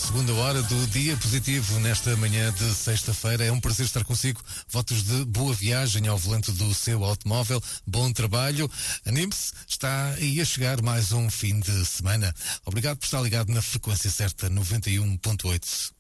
segunda hora do Dia Positivo nesta manhã de sexta-feira. É um prazer estar consigo. Votos de boa viagem ao volante do seu automóvel. Bom trabalho. Anime-se, está aí a chegar mais um fim de semana. Obrigado por estar ligado na frequência certa 91.8.